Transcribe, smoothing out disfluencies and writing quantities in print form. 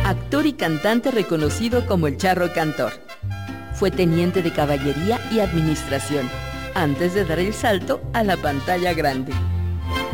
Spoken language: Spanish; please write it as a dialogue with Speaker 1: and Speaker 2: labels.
Speaker 1: actor y cantante reconocido como el Charro Cantor. Fue teniente de caballería y administración, antes de dar el salto a la pantalla grande.